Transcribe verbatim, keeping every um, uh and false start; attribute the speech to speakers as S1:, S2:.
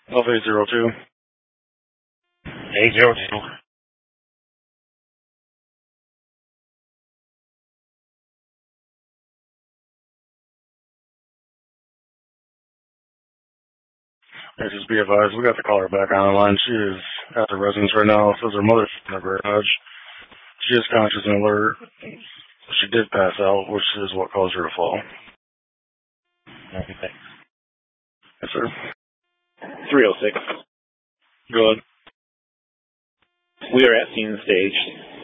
S1: Alpha eight zero two.
S2: eight zero two.
S1: Hey, just be advised, we got the caller back on the line. She is at the residence right now. Says her mother's in the garage. She is conscious and alert. She did pass out, which is what caused her to fall.
S2: Okay, thanks.
S1: Yes, sir.
S3: three oh six.
S1: Go ahead.
S3: We are at scene stage.